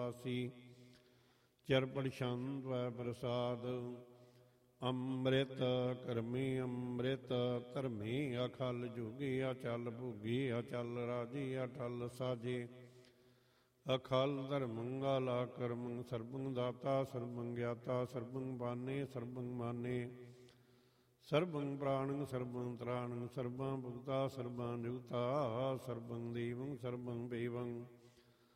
ਵਾਸੀ। ਚਰਪੜ ਛੰਦ ਵੈ ਪ੍ਰਸਾਦ। ਅੰਮ੍ਰਿਤ ਕਰਮੀ ਅੰਮ੍ਰਿਤ ਧਰਮੀ, ਅਖਲ ਜੋਗੀ ਅਚਲ ਭੋਗੀ, ਅਚਲ ਰਾਜੀ ਅਟਲ ਸਾਜੇ। ਅਖਲ ਧਰਮੰ ਆਲਾ ਕਰਮੰ, ਸਰਬੰ ਦਾਤਾ ਸਰਬੰ ਗਿਆਤਾ, ਸਰਬੰ ਬਾਨੇ ਸਰਬੰ ਮਾਨੇ। ਸਰਬੰ ਪ੍ਰਾਣੰ ਸਰਬੰ ਤ੍ਰਾਣੰ, ਸਰਬੰ ਭੁਗਤਾ ਸਰਬੰ ਜੁਗਤਾ, ਸਰਬੰ ਦੇਵੰ ਸਰਬੰ ਭੇਵੰ।